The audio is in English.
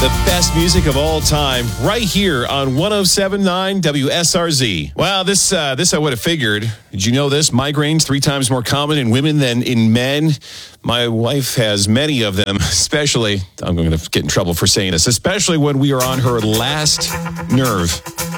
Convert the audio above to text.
The best music of all time, right here on 107.9 WSRZ. Wow, this I would have figured. Did you know this? Migraines 3 times more common in women than in men. My wife has many of them, especially, I'm going to get in trouble for saying this, especially when we are on her last nerve.